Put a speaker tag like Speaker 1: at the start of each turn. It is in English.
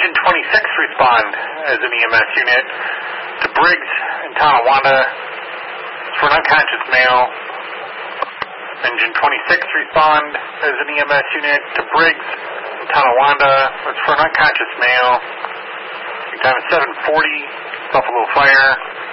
Speaker 1: Engine 26 respond as an EMS unit to Briggs in Tonawanda for an unconscious male. Engine 26 respond as an EMS unit to Briggs in Tonawanda for an unconscious male. Time is 7:40, Buffalo Fire.